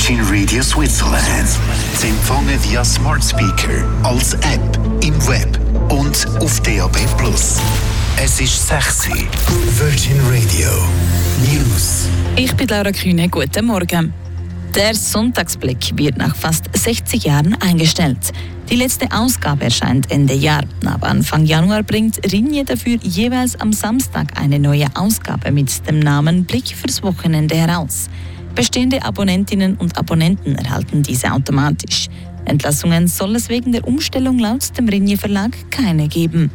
Virgin Radio Switzerland. Sie empfangen via Smart Speaker, als App, im Web und auf DAB+. Es ist 6 Uhr. Virgin Radio News. Ich bin Laura Kühne. Guten Morgen. Der Sonntagsblick wird nach fast 60 Jahren eingestellt. Die letzte Ausgabe erscheint Ende Jahr. Ab Anfang Januar bringt Ringier dafür jeweils am Samstag eine neue Ausgabe mit dem Namen Blick fürs Wochenende heraus. Bestehende Abonnentinnen und Abonnenten erhalten diese automatisch. Entlassungen soll es wegen der Umstellung laut dem Ringier Verlag keine geben.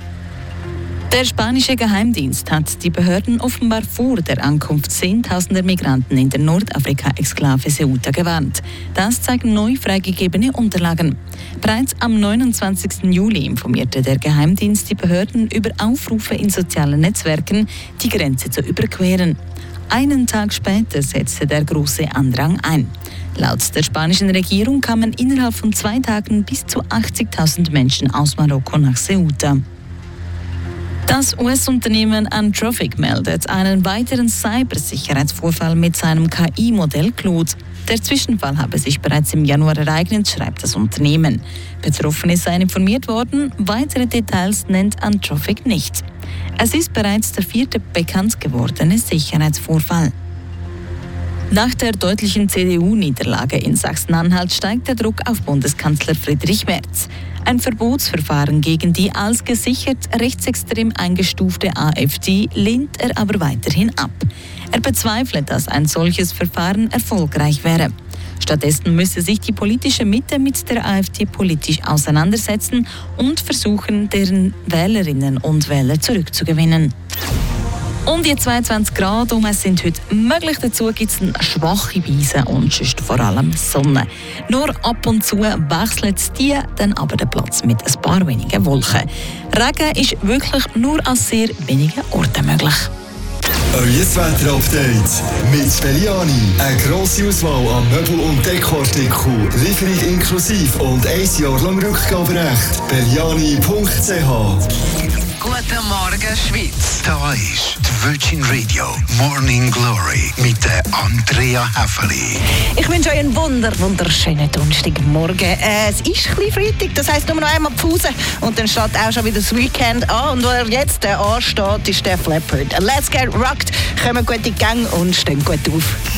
Der spanische Geheimdienst hat die Behörden offenbar vor der Ankunft zehntausender Migranten in der Nordafrika-Exklave Ceuta gewarnt. Das zeigen neu freigegebene Unterlagen. Bereits am 29. Juli informierte der Geheimdienst die Behörden über Aufrufe in sozialen Netzwerken, die Grenze zu überqueren. Einen Tag später setzte der große Andrang ein. Laut der spanischen Regierung kamen innerhalb von 2 Tagen bis zu 80.000 Menschen aus Marokko nach Ceuta. Das US-Unternehmen Anthropic meldet einen weiteren Cybersicherheitsvorfall mit seinem KI-Modell Claude. Der Zwischenfall habe sich bereits im Januar ereignet, schreibt das Unternehmen. Betroffene seien informiert worden, weitere Details nennt Anthropic nicht. Es ist bereits der 4. bekannt gewordene Sicherheitsvorfall. Nach der deutlichen CDU-Niederlage in Sachsen-Anhalt steigt der Druck auf Bundeskanzler Friedrich Merz. Ein Verbotsverfahren gegen die als gesichert rechtsextrem eingestufte AfD lehnt er aber weiterhin ab. Er bezweifelt, dass ein solches Verfahren erfolgreich wäre. Stattdessen müsse sich die politische Mitte mit der AfD politisch auseinandersetzen und versuchen, deren Wählerinnen und Wähler zurückzugewinnen. Um die 22 Grad sind heute möglich. Dazu gibt es eine schwache Weise und sonst vor allem Sonne. Nur ab und zu wechselt die dann aber den Platz mit ein paar wenigen Wolken. Regen ist wirklich nur an sehr wenigen Orten möglich. Euer Wetter-Update mit Belliani. Eine grosse Auswahl an Möbel- und Dekoartikeln, Lieferung inklusive und 1 Jahr lang Rückgaberecht. Belliani.ch. Guten Morgen, Schweiz. Da ist die Virgin Radio Morning Glory mit der Andrea Häfeli. Ich wünsche euch einen wunderschönen Donnerstagmorgen. Es ist ein bisschen Freitag, das heisst nur noch einmal Pause und dann steht auch schon wieder das Weekend an. Und wo er jetzt ansteht, ist der Leppard. Let's get rocked, kommen gut in die Gang und stehen gut auf.